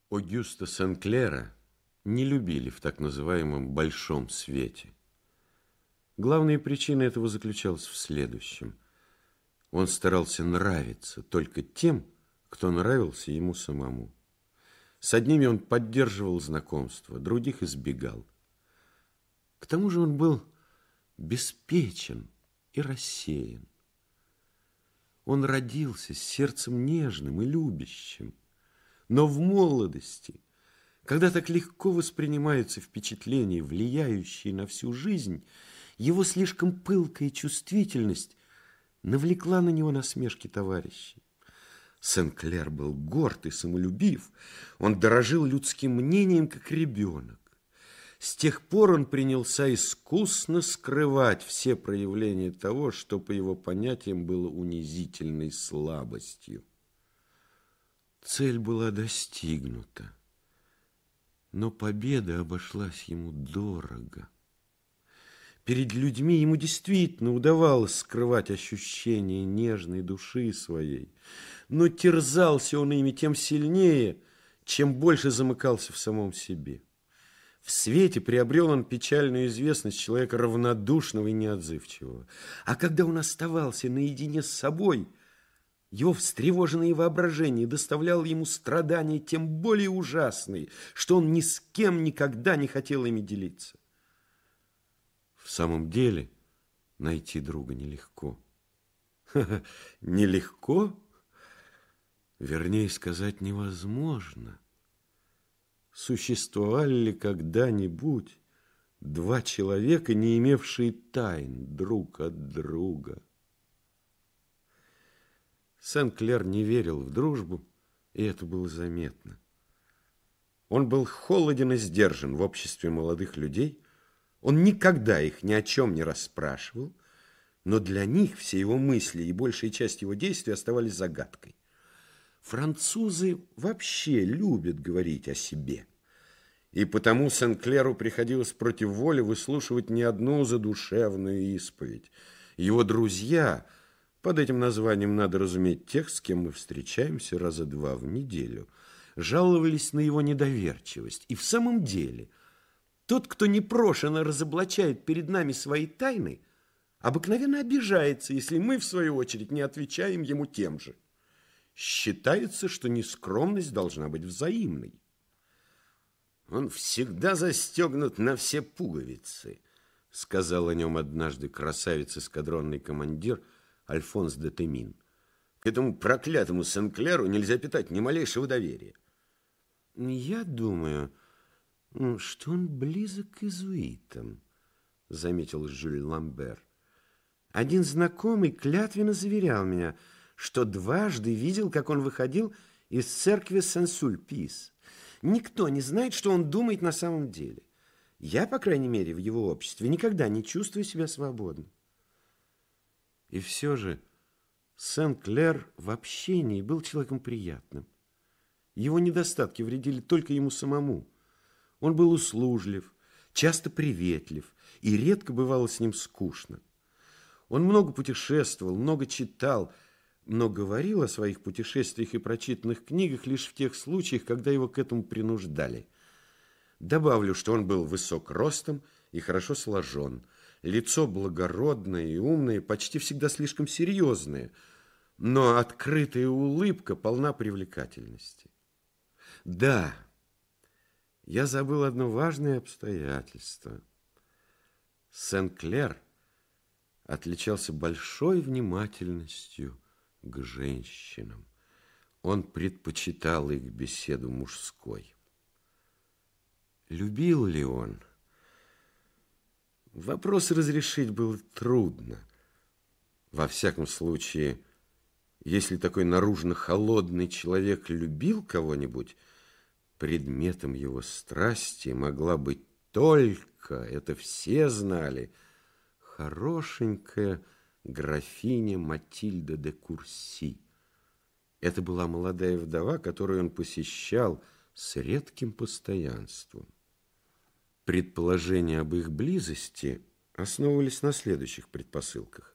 Огюста Сен-Клера не любили в так называемом «большом свете». Главная причина этого заключалась в следующем. Он старался нравиться только тем, кто нравился ему самому. С одними он поддерживал знакомство, других избегал. К тому же он был беспечен и рассеян. Он родился с сердцем нежным и любящим, но в молодости, когда так легко воспринимаются впечатления, влияющие на всю жизнь, его слишком пылкая чувствительность навлекла на него насмешки товарищей. Сен-Клер был горд и самолюбив, он дорожил людским мнением, как ребенок. С тех пор он принялся искусно скрывать все проявления того, что, по его понятиям, было унизительной слабостью. Цель была достигнута, но победа обошлась ему дорого. Перед людьми ему действительно удавалось скрывать ощущения нежной души своей, но терзался он ими тем сильнее, чем больше замыкался в самом себе. В свете приобрел он печальную известность человека равнодушного и неотзывчивого. А когда он оставался наедине с собой, его встревоженное воображение доставляло ему страдания тем более ужасные, что он ни с кем никогда не хотел ими делиться. В самом деле, найти друга нелегко. Нелегко? Вернее сказать, невозможно. Существовали ли когда-нибудь два человека, не имевшие тайн друг от друга? Сен-Клер не верил в дружбу, и это было заметно. Он был холоден и сдержан в обществе молодых людей, он никогда их ни о чем не расспрашивал, но для них все его мысли и большая часть его действий оставались загадкой. Французы вообще любят говорить о себе, и потому Сен-Клеру приходилось против воли выслушивать не одну задушевную исповедь. Его друзья, под этим названием надо разуметь тех, с кем мы встречаемся раза два в неделю, жаловались на его недоверчивость. И в самом деле, тот, кто непрошено разоблачает перед нами свои тайны, обыкновенно обижается, если мы, в свою очередь, не отвечаем ему тем же. Считается, что нескромность должна быть взаимной. «Он всегда застегнут на все пуговицы», — сказал о нем однажды красавец-эскадронный командир Альфонс де Темин. «К этому проклятому Сен-Клеру нельзя питать ни малейшего доверия». «Я думаю, что он близок к иезуитам», — заметил Жюль Ламбер. «Один знакомый клятвенно заверял меня, что дважды видел, как он выходил из церкви Сен-Сульпис. Никто не знает, что он думает на самом деле. Я, по крайней мере, в его обществе никогда не чувствую себя свободным». И все же Сен-Клер в общении был человеком приятным. Его недостатки вредили только ему самому. Он был услужлив, часто приветлив, и редко бывало с ним скучно. Он много путешествовал, много читал, но говорил о своих путешествиях и прочитанных книгах лишь в тех случаях, когда его к этому принуждали. Добавлю, что он был высок ростом и хорошо сложен, лицо благородное и умное, почти всегда слишком серьезное, но открытая улыбка полна привлекательности. Да, я забыл одно важное обстоятельство. Сен-Клер отличался большой внимательностью к женщинам. Он предпочитал их беседу мужской. Любил ли он? Вопрос разрешить было трудно. Во всяком случае, если такой наружно холодный человек любил кого-нибудь, предметом его страсти могла быть только, это все знали, хорошенькая графиня Матильда де Курси. Это была молодая вдова, которую он посещал с редким постоянством. Предположения об их близости основывались на следующих предпосылках.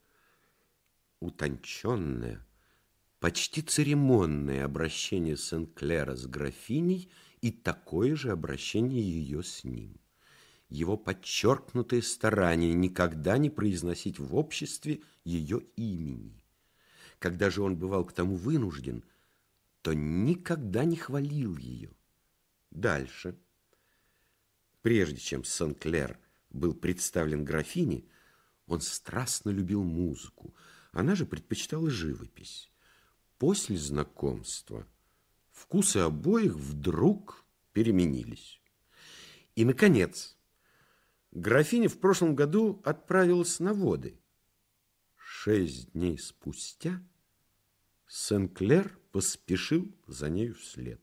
Утонченное, почти церемонное обращение Сен-Клера с графиней и такое же обращение ее с ним. Его подчеркнутое старание никогда не произносить в обществе ее имени. Когда же он бывал к тому вынужден, то никогда не хвалил ее. Дальше. Прежде чем Сен-Клер был представлен графине, он страстно любил музыку, она же предпочитала живопись. После знакомства вкусы обоих вдруг переменились. И, наконец, графиня в прошлом году отправилась на воды. 6 дней спустя Сен-Клер поспешил за нею вслед.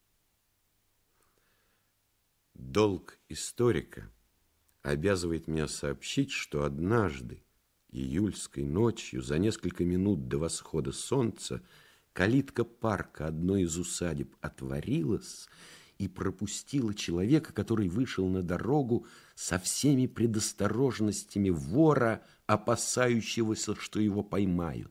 Долг историка обязывает меня сообщить, что однажды, июльской ночью, за несколько минут до восхода солнца, калитка парка одной из усадеб отворилась и пропустила человека, который вышел на дорогу со всеми предосторожностями вора, опасающегося, что его поймают.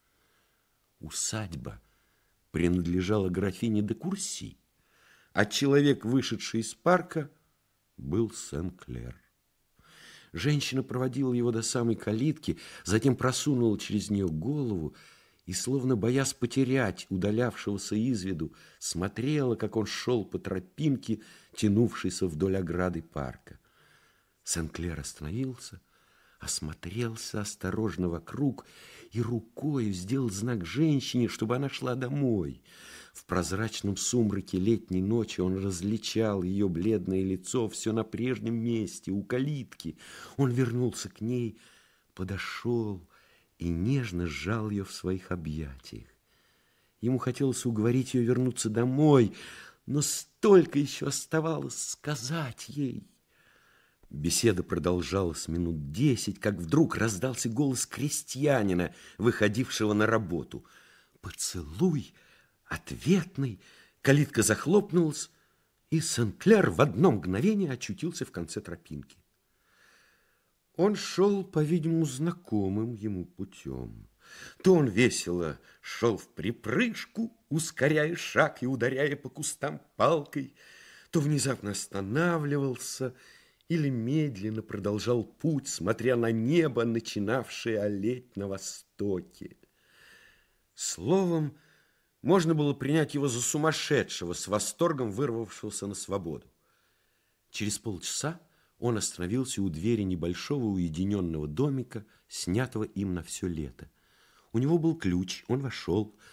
Усадьба принадлежала графине де Курси, а человек, вышедший из парка, был Сен-Клер. Женщина проводила его до самой калитки, затем просунула через нее голову и, словно боясь потерять удалявшегося из виду, смотрела, как он шел по тропинке, тянувшейся вдоль ограды парка. Сен-Клер остановился, осмотрелся осторожно вокруг и рукою сделал знак женщине, чтобы она шла домой. В прозрачном сумраке летней ночи он различал ее бледное лицо все на прежнем месте, у калитки. Он вернулся к ней, подошел и нежно сжал ее в своих объятиях. Ему хотелось уговорить ее вернуться домой, но столько еще оставалось сказать ей. Беседа продолжалась минут 10, как вдруг раздался голос крестьянина, выходившего на работу. Поцелуй ответный, калитка захлопнулась, и Сен-Клер в одно мгновение очутился в конце тропинки. Он шел, по-видимому, знакомым ему путем. То он весело шел вприпрыжку, ускоряя шаг и ударяя по кустам палкой, то внезапно останавливался или медленно продолжал путь, смотря на небо, начинавшее олеть на востоке. Словом, можно было принять его за сумасшедшего, с восторгом вырвавшегося на свободу. Через полчаса он остановился у двери небольшого уединенного домика, снятого им на все лето. У него был ключ, он вошел,